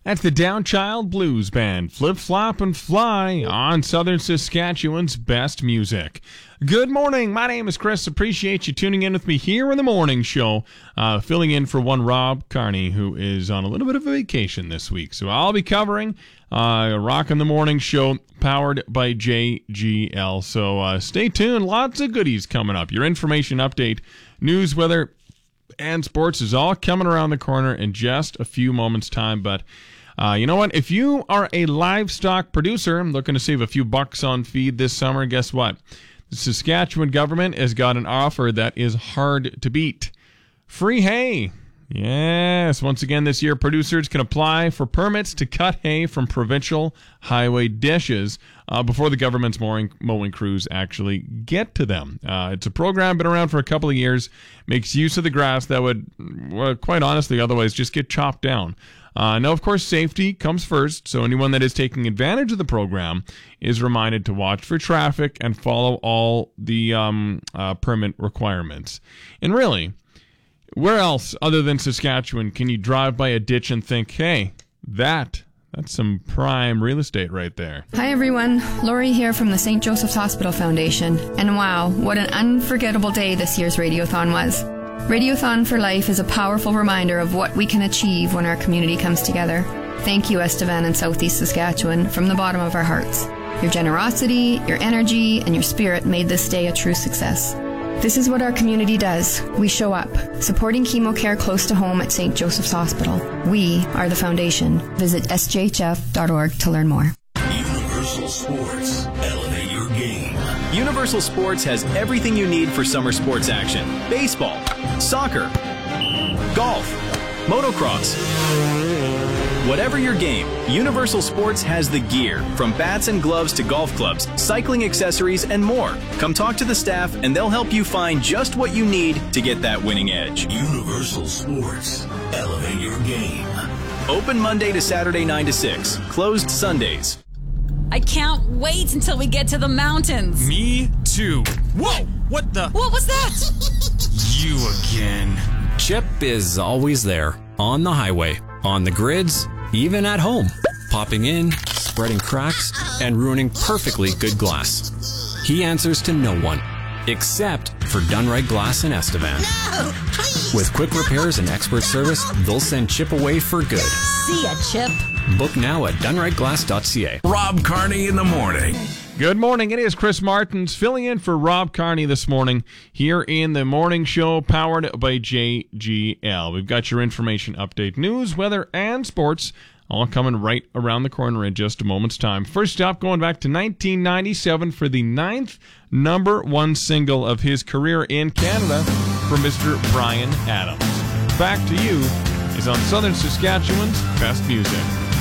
That's the Downchild Blues Band, Flip, Flop, and Fly on Southern Saskatchewan's best music. Good morning. My name is Chris. Appreciate you tuning in with me here in the morning show, filling in for one Rob Carney, who is on a little bit of a vacation this week. So I'll be covering Rockin' the Morning Show, powered by JGL. So stay tuned. Lots of goodies coming up. Your information update, news, weather, and sports is all coming around the corner in just a few moments' time. But you know what? If you are a livestock producer looking to save a few bucks on feed this summer, guess what? The Saskatchewan government has got an offer that is hard to beat. Free hay. Yes, once again this year, producers can apply for permits to cut hay from provincial highway dishes before the government's mowing crews actually get to them. It's a program been around for a couple of years, makes use of the grass that would, quite honestly, otherwise just get chopped down. Now, of course, safety comes first, so anyone that is taking advantage of the program is reminded to watch for traffic and follow all the permit requirements. And really, where else other than Saskatchewan can you drive by a ditch and think, hey, that's some prime real estate right there? Hi everyone, Lori here from the St. Joseph's Hospital Foundation. And wow, what an unforgettable day this year's Radiothon was. Radiothon for Life is a powerful reminder of what we can achieve when our community comes together. Thank you, Estevan and Southeast Saskatchewan, from the bottom of our hearts. Your generosity, your energy, and your spirit made this day a true success. This is what our community does. We show up, supporting chemo care close to home at St. Joseph's Hospital. We are the foundation. Visit sjhf.org to learn more. Universal Sports. Elevate your game. Universal Sports has everything you need for summer sports action. Baseball, soccer, golf, motocross. Whatever your game, Universal Sports has the gear, from bats and gloves to golf clubs, cycling accessories, and more. Come talk to the staff and they'll help you find just what you need to get that winning edge. Universal Sports. Elevate your game. Open Monday to Saturday 9 to 6. Closed Sundays. I can't wait until we get to the mountains. Me too. Whoa! What the? What was that? You again. Chip is always there, on the highway, on the grids, even at home, popping in, spreading cracks, and ruining perfectly good glass. He answers to no one, except for Done Right Glass in Estevan. No, please. With quick repairs and expert service, they'll send Chip away for good. See ya, Chip. Book now at donerightglass.ca. Rob Carney in the morning. Good morning. It is Chris Martins filling in for Rob Carney this morning here in the morning show, powered by JGL. We've got your information update, news, weather, and sports all coming right around the corner in just a moment's time. First up, going back to 1997 for the 9th #1 single of his career in Canada for Mr. Bryan Adams. Back to You is on Southern Saskatchewan's best music.